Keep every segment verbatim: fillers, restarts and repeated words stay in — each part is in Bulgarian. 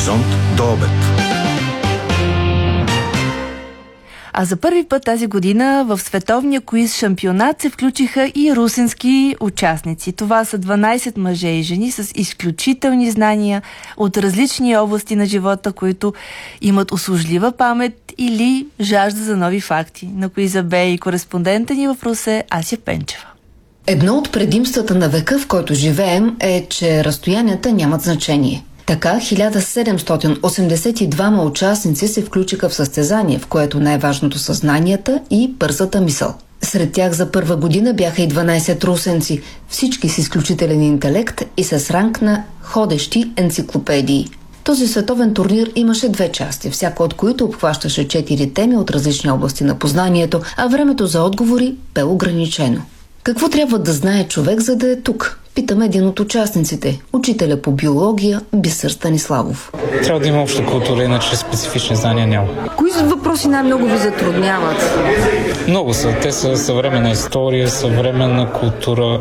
Хоризонт до обед. А за първи път тази година в световния куиз шампионат се включиха и русенски участници. Това са дванайсет мъже и жени с изключителни знания от различни области на живота, които имат услужлива памет или жажда за нови факти. На куиза бе и кореспондента ни в Русе Ася Пенчева. Едно от предимствата на века, в който живеем, е, че разстоянията нямат значение. Така хиляда седемстотин осемдесет и двама участници се включиха в състезание, в което най-важното са знанията и бързата мисъл. Сред тях за първа година бяха и дванайсет русенци, всички с изключителен интелект и с ранг на ходещи енциклопедии. Този световен турнир имаше две части, всяка от които обхващаше четири теми от различни области на познанието, а времето за отговори бе ограничено. Какво трябва да знае човек, за да е тук? Питаме един от участниците, учителя по биология Бисер Станиславов. Трябва да има обща култура, иначе специфични знания няма. Кои въпроси най-много ви затрудняват? Много са. Те са съвременна история, съвременна култура,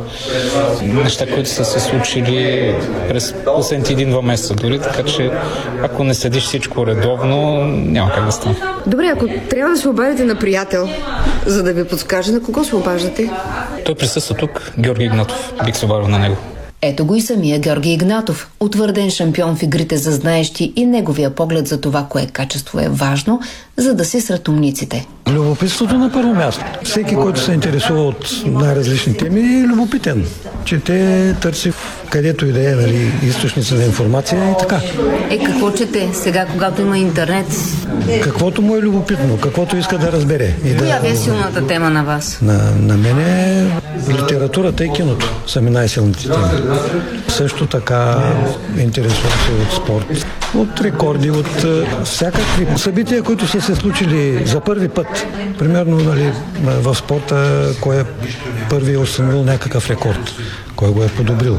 неща, които са се случили през последните един-два месеца дори, така че ако не следиш всичко редовно, няма как да стане. Добре, ако трябва да се обадите на приятел, за да ви подскаже, на кого се обаждате? Той присъства тук, Георги Игнатов. Бих се обадил на него. Ето го и самия Георги Игнатов, утвърден шампион в игрите за знаещи, и неговия поглед за това, кое качество е важно, за да си сред умниците. Любопитството на първо място. Всеки, който се интересува от най-различни теми, е любопитен. Чете, търси където и да е, нали, източници на информация и така. Е, какво чете сега, когато има интернет? Каквото му е любопитно, каквото иска да разбере. И Коя да, е силната тема на вас? На, на мен е литературата и киното са ми най-силните теми. Също така интересувам се от спорт, от рекорди, от uh, всякакви събития, които са се случили за първи път. Примерно, нали, в спорта, кой е първи установил някакъв рекорд, кой го е подобрил.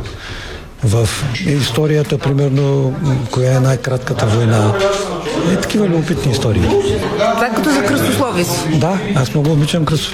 В историята, примерно, коя е най-кратката война. Е, такива любопитни истории. Това е като за кръстословие си. Да, аз много обичам кръстословие.